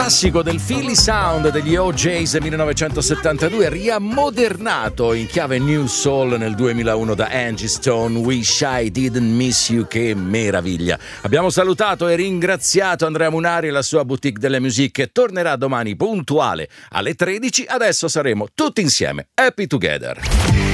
Classico del Philly Sound degli OJs 1972, riammodernato in chiave New Soul nel 2001 da Angie Stone. Wish I Didn't Miss You, che meraviglia. Abbiamo salutato e ringraziato Andrea Munari e la sua Boutique delle Musiche. Tornerà domani puntuale alle 13. Adesso saremo tutti insieme. Happy Together.